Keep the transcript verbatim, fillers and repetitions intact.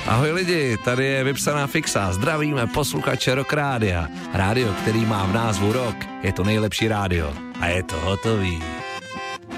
Ahoj lidi, tady je Vypsaná fixa. Zdravíme posluchače Rock Rádia. Rádio, který má v názvu Rock, je to nejlepší rádio. A je to hotový.